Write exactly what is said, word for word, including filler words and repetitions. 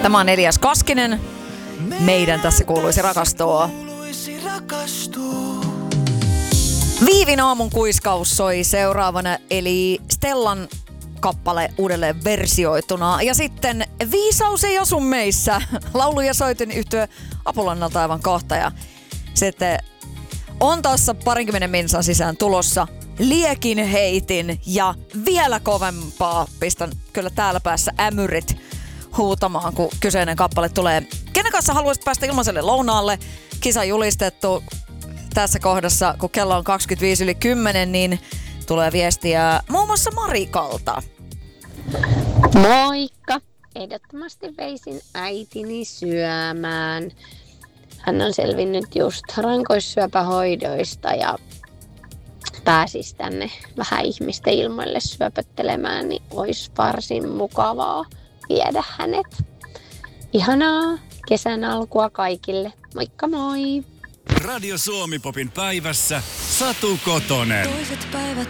Tämä on Elias Kaskinen. Meidän tässä kuuluisi rakastua. Viivin aamun kuiskaus soi seuraavana, eli Stellan kappale uudelleen versioituna. Ja sitten Viisaus ei asu meissä. Laulu- ja soitin yhtyö Apulannalta aivan kohta. Ja sitten on tuossa parinkymmenen minsan sisään tulossa Liekin heitin ja vielä kovempaa. Pistän kyllä täällä päässä ämyrit huutamaan, kun kyseinen kappale tulee. Kenen kanssa haluaisit päästä ilmaiselle lounaalle? Kisa julistettu tässä kohdassa, kun kello on kaksikymmentäviisi yli kymmenen, niin tulee viestiä muun muassa Marikalta. Moikka! Ehdottomasti veisin äitini syömään. Hän on selvinnyt just rankoissyöpähoidoista ja pääsisi tänne vähän ihmisten ilmoille syöpöttelemään, niin olisi varsin mukavaa viedä hänet. Ihanaa kesän alkua kaikille. Moikka moi! Radio Suomi Popin päivässä Satu Kotonen. Toiset päivät